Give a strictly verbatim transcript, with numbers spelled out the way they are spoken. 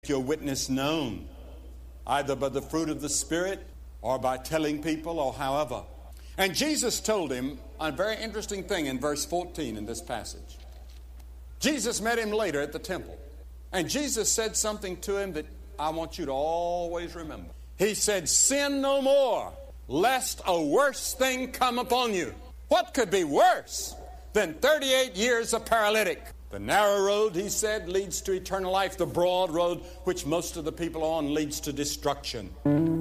your witness known, either by the fruit of the Spirit or by telling people or however. And Jesus told him a very interesting thing in verse fourteen in this passage. Jesus met him later at the temple. And Jesus said something to him that I want you to always remember. He said, sin no more, lest a worse thing come upon you. What could be worse than thirty-eight years of paralytic? The narrow road, he said, leads to eternal life. The broad road, which most of the people are on, leads to destruction.